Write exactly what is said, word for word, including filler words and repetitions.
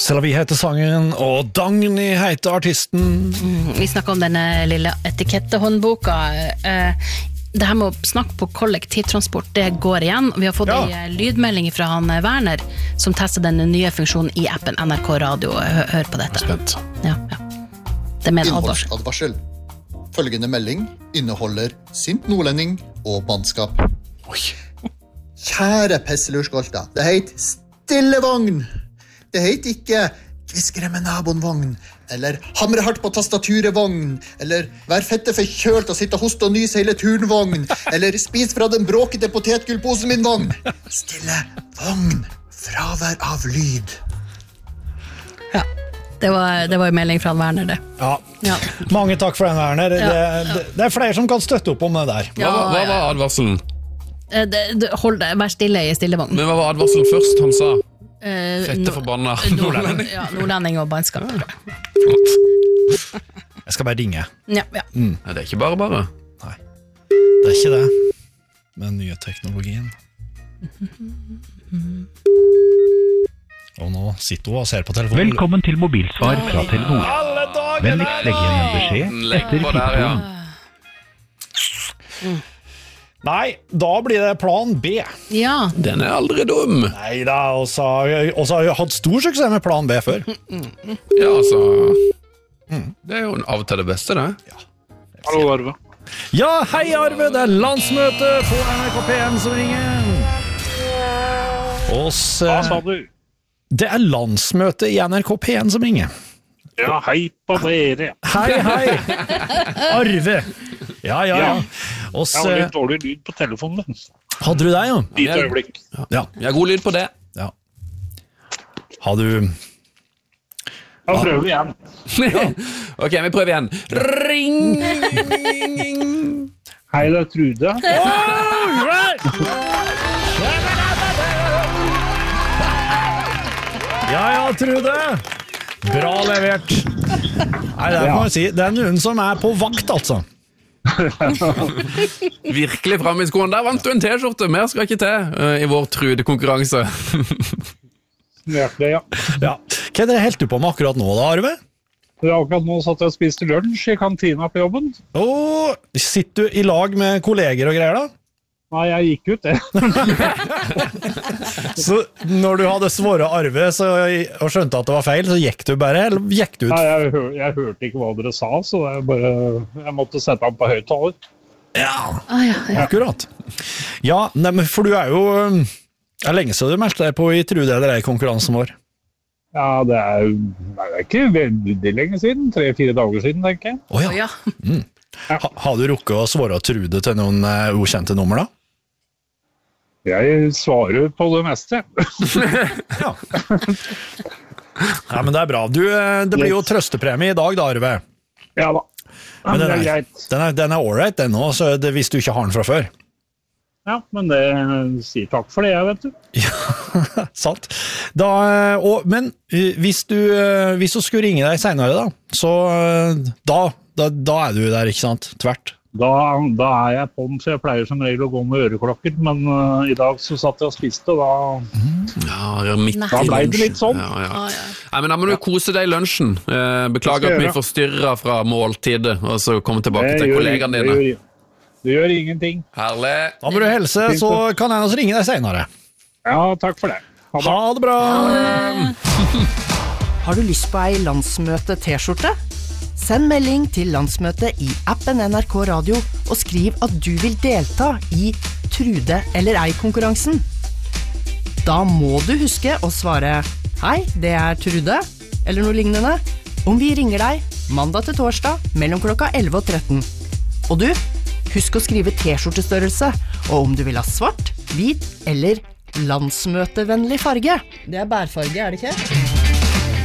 Selavi heter sangen, og Dagny heter artisten. Mm, vi snakker om denne lille etikettehåndboka. Eh, det her med å snakke på kollektivtransport, det går igjen. Vi har fått ja. en lydmelding fra han Werner, som testet den nye funksjonen i appen N R K Radio. Hør, hør på dette. Spent. Ja, ja. Det er med en advarsel. Advarsel. Følgende melding inneholder sint nordlending og mannskap. Oi. Kjære Pesselurskholta, det heter stillevogn. Det heter ikke kviskere med naboen vogn, eller hamre hardt på tastaturet vogn, eller vær fette forkjølt og sitte og hoste og nys hele turen vogn, eller spis fra den bråkete potetgullposen min vogn. Stille vogn, fravær av lyd. Ja, det var, det var en melding fra Werner det. Ja. Ja. Mange takk for den, Werner. Ja, det, ja. det, det er flere som kan støtte opp om det der. Hva, hva var advarselen? Det, det, hold deg, vær stille i stillevogn. Men hva var advarselen først han sa? Uh, Fette forbanna nordlending. Ja, nordlending og bannskap. Jeg skal bare ringe. Ja, ja. Mm. Nei, det er ikke bare bare. Nei, det er ikke det. Med den nye teknologien. Og nå sitter hun og ser på telefonen. Velkommen til mobilsvar fra Telenor. Vennligst legg igjen en beskjed etter pipetonen. Mm. Nei, da blir det plan B. Ja. Den er aldri dum. Neida, og så har jeg hatt stor suksess med plan B før. Ja, altså mm. Det er jo av og til det beste, det. Ja. Hallo, Arve. Ja, hei Arve, det er landsmøte på N R K P en som ringer. Oss, Hva sa du? Det er landsmøte i N R K P en som ringer. Ja, hei på dere. Hei, hei. Arve. Ja, ja, ja. Oss, jeg har litt dårlig lyd på telefonen min. Hadde du deg, ja? Litt øyeblikk. Ja. Jeg har god lyd på det. Ja. Har du... Da prøver vi igjen. Ok, vi prøver igjen. Ring! Hei, det er Trude. Oh, right. Ja, ja, Trude. Bra levert. Nei, det må jeg si. Det er noen som er på vakt, altså. Virkelig frem i skoen. Der vant du en t-skjorte. Mer skal ikke til uh, i vår Trude-konkurranse. Virkelig, ja. Ja. Hva er det helt du på med akkurat nå da, Arve? Akkurat nå satt jeg og spiste lunsj i kantina på jobben. Åh, sitter du i lag med kolleger og greier da? Nei, jeg gikk ut det. Så når du hadde svåret Arve så, og skjønte at det var feil, så gikk du bare, eller gikk du ut? Nei, jeg, hør, jeg hørte ikke hva dere sa, så det er bare, jeg måtte sette ham på høyttaler. Ja, ah, ja, ja. Akkurat. Ja, nei, men for du er jo... Det er lenge siden du meldte deg på i Trude eller ei konkurransen vår. Ja, det er, det er ikke veldig lenge siden, tre-fire dager siden, tenker jeg. Åja. Oh, ja. Mm. Ha, har du rukket å svare Trude til noen uh, ukjente nummer da? Jeg svarer på det meste. Ja. Ja, men det er bra. Du, det blir jo trøstepremie i dag da, Arve. Ja da. Men den er, den er, den er all right den også, så det, hvis du ikke har den fra før. Ja, men det sier takk for det, jeg vet du. Ja, sant. Da, og, men hvis du, hvis du skulle ringe deg senere da, så da, da, da er du der, ikke sant? Tvert. Da, da er jeg på den, så jeg pleier som regel å gå med øreklokker, men uh, i dag så satt jeg og spiste, og da, ja, det er midt da ble det litt sånn. Ja, ja. Ah, ja. Nei, men da må du kose deg i lunsjen. Eh, beklager at vi forstyrrer fra måltidet, og så komme tilbake det til gjør, kollegaene dine. Det gjør, det gjør ingenting. Herlig. Da må du helse, så kan jeg også ringe deg senere. Ja, takk for det. Ha det, ha det bra. Ha. Har du lyst på ei landsmøte-t-skjorte? Send melding til landsmøtet i appen N R K Radio og skriv at du vil delta i Trude eller ei-konkurransen. Da må du huske å svare «Hei, det er Trude», eller noe lignende, om vi ringer deg mandag til torsdag mellom klokka elleve og tretten. Og du, husk å skrive t-skjortestørrelse, og om du vil ha svart, hvit eller landsmøtevennlig farge. Det er bærfarge, er det ikke?